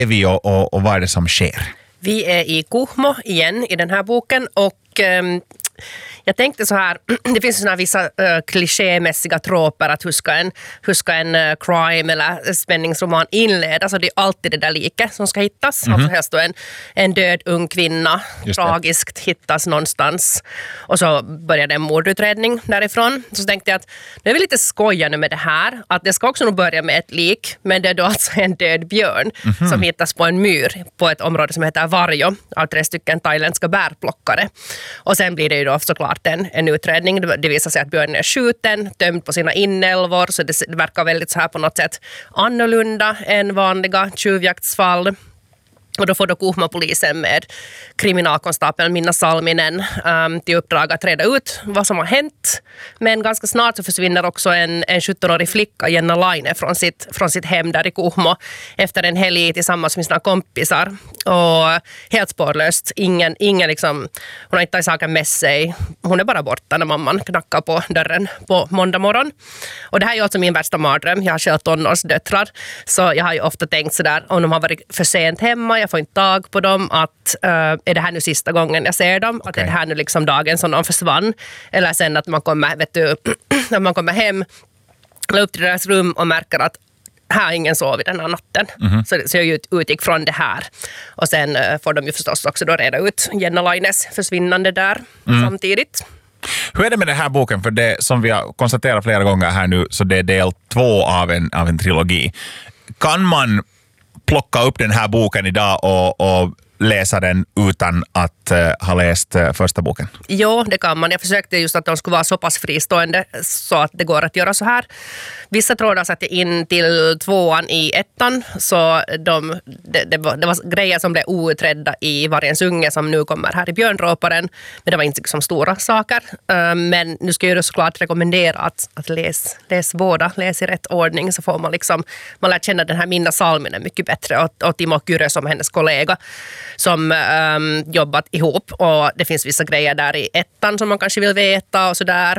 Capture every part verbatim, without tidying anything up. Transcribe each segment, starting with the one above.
är vi och, och, och vad är det som sker? Vi är i Kuhmo igen i den här boken och um, jag tänkte så här, det finns såna vissa uh, klichémässiga tråper att hur ska en, hur ska en uh, crime eller spänningsroman inledas. Så det är alltid det där liket som ska hittas. Mm-hmm. Alltså helst då en, en död ung kvinna tragiskt hittas någonstans. Och så börjar det en mordutredning därifrån. Så tänkte jag att nu är vi lite skojande med det här. Att det ska också nog börja med ett lik. Men det är då alltså en död björn mm-hmm. som hittas på en myr på ett område som heter Varjo av tre stycken thailändska bärplockare. Och sen blir det ju då såklart En, en utredning. Det visar sig att björnen är skjuten, tömd på sina inälvor, så det, det verkar väldigt så här på något sätt annorlunda än vanliga tjuvjaktsfall. Och då får då Kuhmo-polisen med kriminalkonstapeln Minna Salminen um, till uppdrag att reda ut vad som har hänt. Men ganska snart så försvinner också en, en sjuttonårig flicka, Jenna Laine, från sitt, från sitt hem där i Kuhmo efter en helg tillsammans med sina kompisar. Och helt spårlöst. Ingen, ingen liksom, hon har inte tagit saken med sig. Hon är bara borta när mamman knackar på dörren på måndag morgon. Och det här är alltså min värsta mardröm. Jag har själv tonårsdöttrar. Så jag har ju ofta tänkt sådär, om de har varit för sent hemma, jag får inte tag på dem, att uh, är det här nu sista gången jag ser dem? Okay. Att är det här nu liksom dagen som de försvann? Eller sen att man kommer, vet du, när man kommer hem eller upp till deras rum och märker att här har ingen sovit den här natten. Mm-hmm. Så, så jag ut, utgick från det här. Och sen uh, får de ju förstås också då reda ut Jenna Laines försvinnande där mm. samtidigt. Hur är det med den här boken? För det som vi har konstaterat flera gånger här nu, så det är del två av en, av en trilogi. Kan man plocka upp den här boken idag och, och läsa den utan att uh, ha läst uh, första boken? Jo, det kan man. Jag försökte just att de skulle vara så pass fristående så att det går att göra så här. Vissa trådar satte in till tvåan i ettan, så de, det, det, var, det var grejer som blev outredda i Vargens unge som nu kommer här i Björndråparen, men det var inte som stora saker. Uh, men nu ska jag ju såklart rekommendera att, att läs, läs båda, läs i rätt ordning, så får man liksom, man lär känna den här Minna Salminen mycket bättre och, och Timo Kyrö som hennes kollega som um, jobbat ihop, och det finns vissa grejer där i ettan som man kanske vill veta och sådär.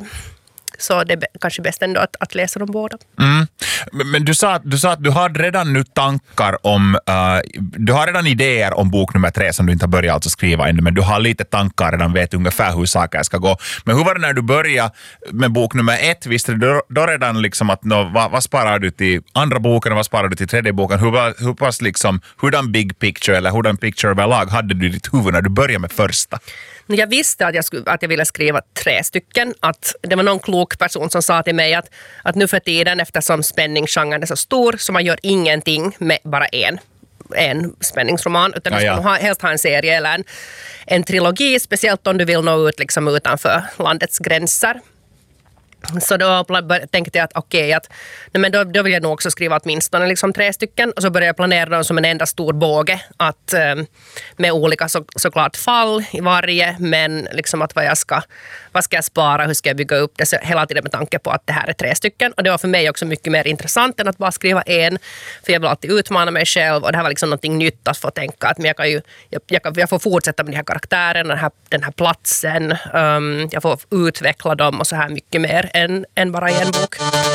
Så det är kanske bäst ändå att, att läsa dem båda. Mm. Men, men du sa, du sa att du har redan nu tankar om, uh, du har redan idéer om bok nummer tre som du inte har börjat alltså skriva ännu, men du har lite tankar redan, vet ungefär hur saker ska gå. Men hur var det när du började med bok nummer ett? Visste du då redan liksom att no, vad, vad sparar du till andra boken och vad sparar du till tredje boken? Hur, hur pass liksom, hurdan big picture eller hurdan picture överlag hade du i ditt huvud när du började med första? Jag visste att jag, skulle, att jag ville skriva tre stycken. Att det var någon klok person som sa till mig att, att nu för tiden, eftersom spänningsgenren är så stor, så man gör ingenting med bara en, en spänningsroman. Utan ja, ja. du ska helst ha en serie eller en, en trilogi, speciellt om du vill nå ut liksom utanför landets gränser. Så då tänkte jag att okej, okay, att, men då, då vill jag nog också skriva åtminstone liksom tre stycken. Och så började jag planera dem som en enda stor båge. Att, med olika så, såklart fall i varje. Men liksom att vad, jag ska, vad ska jag spara, hur ska jag bygga upp det. Så hela tiden med tanke på att det här är tre stycken. Och det var för mig också mycket mer intressant än att bara skriva en. För jag vill alltid utmana mig själv. Och det här var liksom någonting nytt att få tänka. Att men jag, kan ju, jag, jag, kan, jag får fortsätta med de här karaktärerna, den här, den här platsen. Um, jag får utveckla dem och så här mycket mer än, än bara i en bok.